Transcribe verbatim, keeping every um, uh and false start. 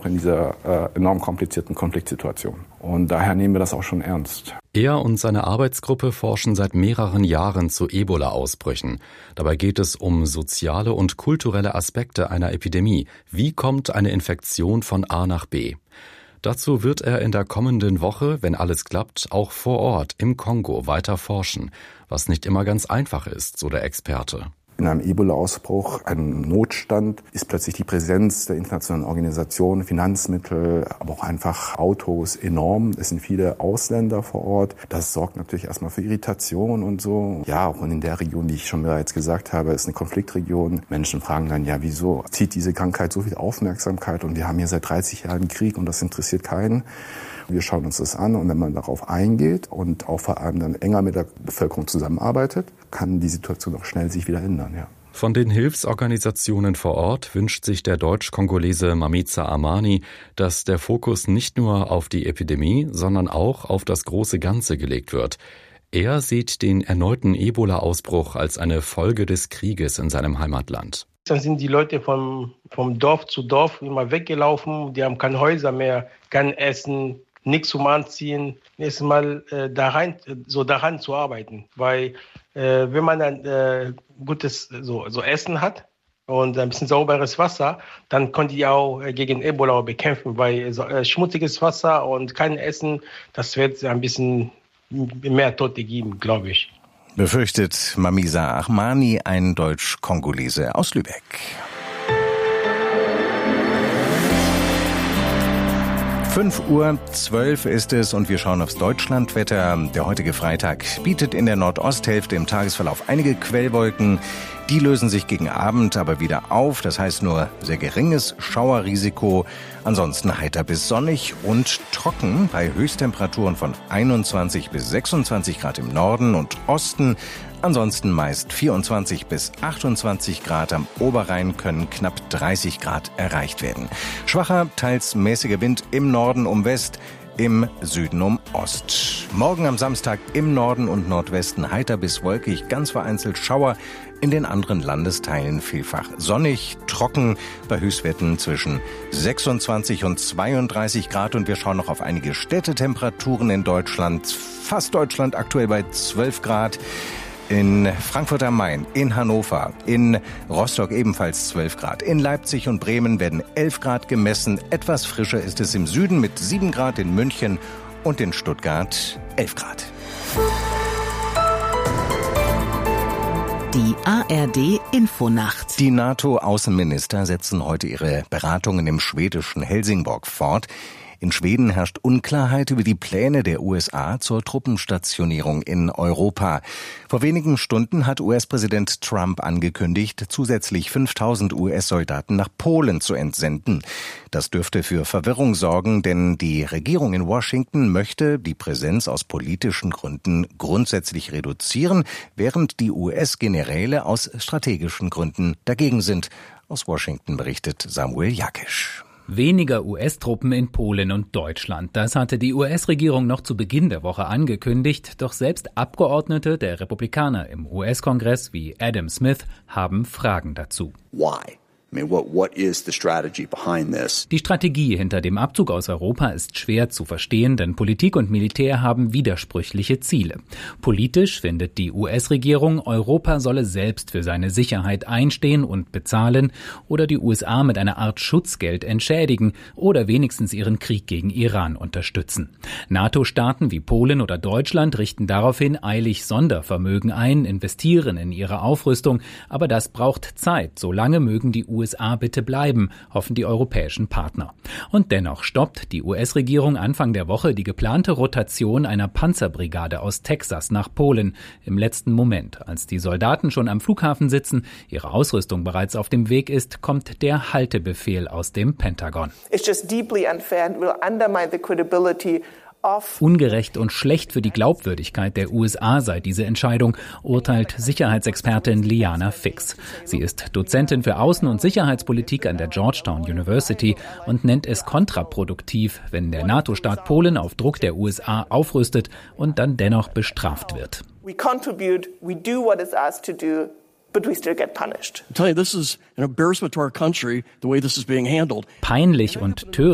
in dieser äh, enorm komplizierten Konfliktsituation. Und daher nehmen wir das auch schon ernst. Er und seine Arbeitsgruppe forschen seit mehreren Jahren zu Ebola-Ausbrüchen. Dabei geht es um soziale und kulturelle Aspekte einer Epidemie. Wie kommt eine Infektion von A nach B? Dazu wird er in der kommenden Woche, wenn alles klappt, auch vor Ort im Kongo weiter forschen, was nicht immer ganz einfach ist, so der Experte. In einem Ebola-Ausbruch, einem Notstand, ist plötzlich die Präsenz der internationalen Organisationen, Finanzmittel, aber auch einfach Autos enorm. Es sind viele Ausländer vor Ort. Das sorgt natürlich erstmal für Irritation und so. Ja, auch in der Region, die ich schon bereits gesagt habe, ist eine Konfliktregion. Menschen fragen dann, ja, wieso zieht diese Krankheit so viel Aufmerksamkeit? Und wir haben hier seit dreißig Jahren Krieg und das interessiert keinen. Wir schauen uns das an und wenn man darauf eingeht und auch vor allem dann enger mit der Bevölkerung zusammenarbeitet, kann die Situation auch schnell sich wieder ändern, ja. Von den Hilfsorganisationen vor Ort wünscht sich der Deutsch-Kongolese Mamitsa Amani, dass der Fokus nicht nur auf die Epidemie, sondern auch auf das große Ganze gelegt wird. Er sieht den erneuten Ebola-Ausbruch als eine Folge des Krieges in seinem Heimatland. Dann sind die Leute vom, vom Dorf zu Dorf immer weggelaufen. Die haben keine Häuser mehr, kein Essen, nichts zum Anziehen. Nächstes Mal äh, daran, so daran zu arbeiten. Weil äh, wenn man ein äh, gutes so, so Essen hat und ein bisschen sauberes Wasser, dann können die auch äh, gegen Ebola bekämpfen. Weil äh, schmutziges Wasser und kein Essen, das wird ein bisschen mehr Tote geben, glaube ich. Befürchtet Mamitsa Amani, ein Deutsch-Kongolese aus Lübeck. fünf Uhr zwölf ist es und wir schauen aufs Deutschlandwetter. Der heutige Freitag bietet in der Nordosthälfte im Tagesverlauf einige Quellwolken. Die lösen sich gegen Abend aber wieder auf. Das heißt nur sehr geringes Schauerrisiko. Ansonsten heiter bis sonnig und trocken bei Höchsttemperaturen von einundzwanzig bis sechsundzwanzig Grad im Norden und Osten. Ansonsten meist vierundzwanzig bis achtundzwanzig Grad. Am Oberrhein können knapp dreißig Grad erreicht werden. Schwacher, teils mäßiger Wind im Norden um West, im Süden um Ost. Morgen am Samstag im Norden und Nordwesten heiter bis wolkig, ganz vereinzelt Schauer. In den anderen Landesteilen vielfach sonnig, trocken, bei Höchstwerten zwischen sechsundzwanzig und zweiunddreißig Grad. Und wir schauen noch auf einige Städtetemperaturen in Deutschland. Fast Deutschland aktuell bei zwölf Grad. In Frankfurt am Main, in Hannover, in Rostock ebenfalls zwölf Grad. In Leipzig und Bremen werden elf Grad gemessen. Etwas frischer ist es im Süden mit sieben Grad in München und in Stuttgart elf Grad. Die A R D-Infonacht. Die NATO-Außenminister setzen heute ihre Beratungen im schwedischen Helsingborg fort. In Schweden herrscht Unklarheit über die Pläne der U S A zur Truppenstationierung in Europa. Vor wenigen Stunden hat U S-Präsident Trump angekündigt, zusätzlich fünftausend U S-Soldaten nach Polen zu entsenden. Das dürfte für Verwirrung sorgen, denn die Regierung in Washington möchte die Präsenz aus politischen Gründen grundsätzlich reduzieren, während die U S-Generäle aus strategischen Gründen dagegen sind. Aus Washington berichtet Samuel Jakisch. Weniger U S-Truppen in Polen und Deutschland. Das hatte die U S-Regierung noch zu Beginn der Woche angekündigt. Doch selbst Abgeordnete der Republikaner im U S-Kongress wie Adam Smith haben Fragen dazu. Why? I mean, what, what is the strategy behind this? Die Strategie hinter dem Abzug aus Europa ist schwer zu verstehen, denn Politik und Militär haben widersprüchliche Ziele. Politisch findet die U S-Regierung, Europa solle selbst für seine Sicherheit einstehen und bezahlen oder die U S A mit einer Art Schutzgeld entschädigen oder wenigstens ihren Krieg gegen Iran unterstützen. NATO-Staaten wie Polen oder Deutschland richten daraufhin eilig Sondervermögen ein, investieren in ihre Aufrüstung, aber das braucht Zeit. Solange mögen die U S A bitte bleiben, hoffen die europäischen Partner. Und dennoch stoppt die U S-Regierung Anfang der Woche die geplante Rotation einer Panzerbrigade aus Texas nach Polen im letzten Moment. Als die Soldaten schon am Flughafen sitzen, ihre Ausrüstung bereits auf dem Weg ist, kommt der Haltebefehl aus dem Pentagon. It's just deeply unfair and will undermine the credibility. Ungerecht und schlecht für die Glaubwürdigkeit der U S A sei diese Entscheidung, urteilt Sicherheitsexpertin Liana Fix. Sie ist Dozentin für Außen- und Sicherheitspolitik an der Georgetown University und nennt es kontraproduktiv, wenn der NATO-Staat Polen auf Druck der U S A aufrüstet und dann dennoch bestraft wird. We contribute, we do what is asked to do. But we still get punished. Peinlich und töricht